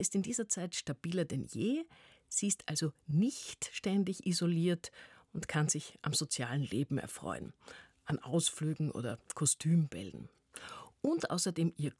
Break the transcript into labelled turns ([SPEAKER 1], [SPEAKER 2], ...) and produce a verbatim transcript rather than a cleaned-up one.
[SPEAKER 1] ist in dieser Zeit stabiler denn je. Sie ist also nicht ständig isoliert und kann sich am sozialen Leben erfreuen, an Ausflügen oder Kostümbällen. Und außerdem ihr